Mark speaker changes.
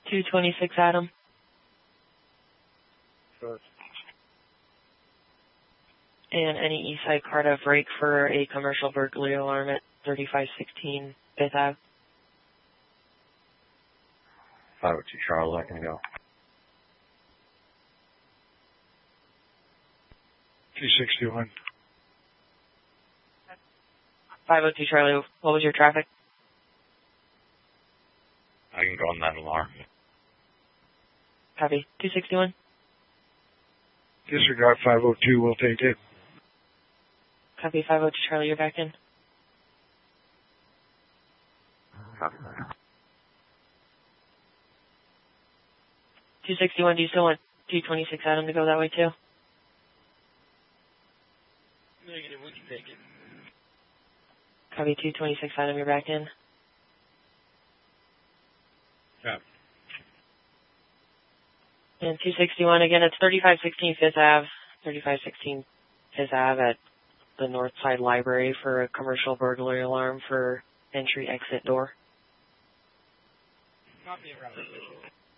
Speaker 1: 226 Adam.
Speaker 2: Good.
Speaker 1: And any Eastside Carta break for a commercial burglary alarm at 3516 5th Ave.
Speaker 3: 502 Charlie, I can go.
Speaker 2: 261.
Speaker 1: 502 Charlie, what was your traffic?
Speaker 3: I can go on that alarm.
Speaker 1: Copy. 261.
Speaker 2: Disregard 502, we'll take it.
Speaker 1: Copy. 502 Charlie, you're back in.
Speaker 3: Copy.
Speaker 1: 261, do you still want 226 Adam to go that way too?
Speaker 4: Negative, we can take it.
Speaker 1: Copy. 226 Adam, you're back in.
Speaker 3: Copy.
Speaker 1: And 261, again, it's 3516 5th Ave, 3516 5th Ave at the North Side Library for a commercial burglary alarm for entry-exit door.
Speaker 4: Copy, Robert.